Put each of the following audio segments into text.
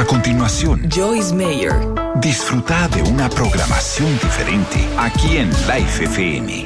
A continuación, Joyce Meyer. Disfruta de una programación diferente aquí en Life FM.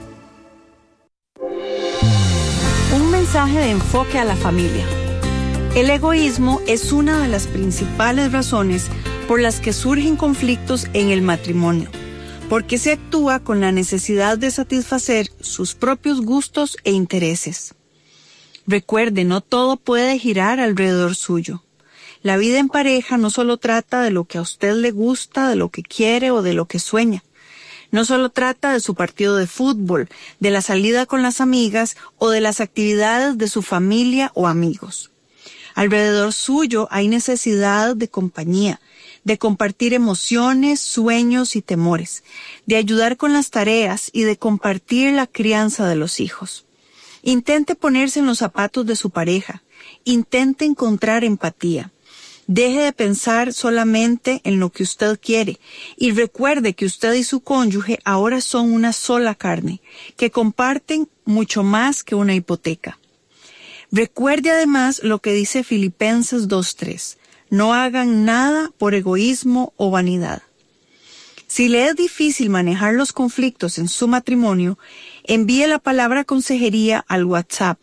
Un mensaje de enfoque a la familia. El egoísmo es una de las principales razones por las que surgen conflictos en el matrimonio, porque se actúa con la necesidad de satisfacer sus propios gustos e intereses. Recuerde, no todo puede girar alrededor suyo. La vida en pareja no solo trata de lo que a usted le gusta, de lo que quiere o de lo que sueña. No solo trata de su partido de fútbol, de la salida con las amigas o de las actividades de su familia o amigos. Alrededor suyo hay necesidad de compañía, de compartir emociones, sueños y temores, de ayudar con las tareas y de compartir la crianza de los hijos. Intente ponerse en los zapatos de su pareja. Intente encontrar empatía. Deje de pensar solamente en lo que usted quiere y recuerde que usted y su cónyuge ahora son una sola carne, que comparten mucho más que una hipoteca. Recuerde además lo que dice Filipenses 2:3. No hagan nada por egoísmo o vanidad. Si le es difícil manejar los conflictos en su matrimonio, envíe la palabra consejería al WhatsApp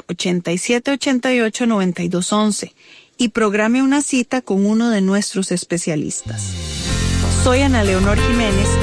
8788-9211 y programe una cita con uno de nuestros especialistas. Soy Ana Leonor Jiménez